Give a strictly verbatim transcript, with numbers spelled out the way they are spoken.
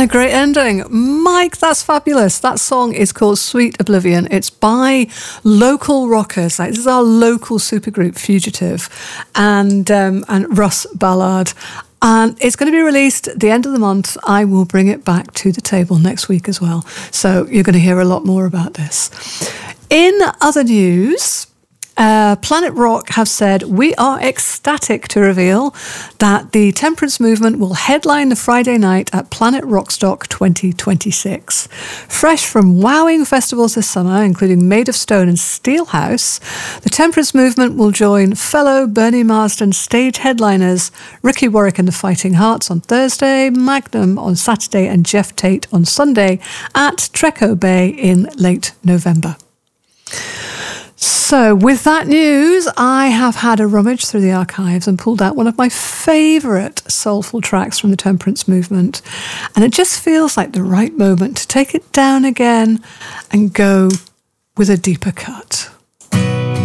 a great ending. Mike, that's fabulous. That song is called Sweet Oblivion. It's by local rockers. Like, this is our local supergroup, Fugitive, and um, and Russ Ballard. And it's going to be released at the end of the month. I will bring it back to the table next week as well. So you're going to hear a lot more about this. In other news, Uh, Planet Rock have said, we are ecstatic to reveal that the Temperance Movement will headline the Friday night at Planet Rockstock twenty twenty-six. Fresh from wowing festivals this summer, including Made of Stone and Steelhouse, the Temperance Movement will join fellow Bernie Marsden stage headliners Ricky Warwick and the Fighting Hearts on Thursday, Magnum on Saturday, and Jeff Tate on Sunday at Treco Bay in late November. So with that news, I have had a rummage through the archives and pulled out one of my favourite soulful tracks from the Temperance Movement. And it just feels like the right moment to take it down again and go with a deeper cut.